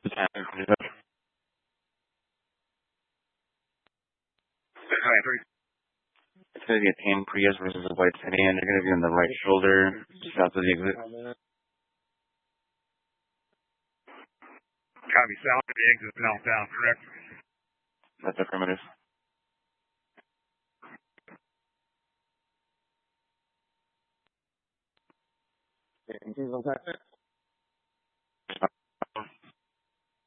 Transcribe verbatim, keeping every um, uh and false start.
It's going to be a tan Prius versus a white sedan. You're going to be on the right shoulder, just south of the exit. Copy, south of the exit, southbound, correct? That's affirmative.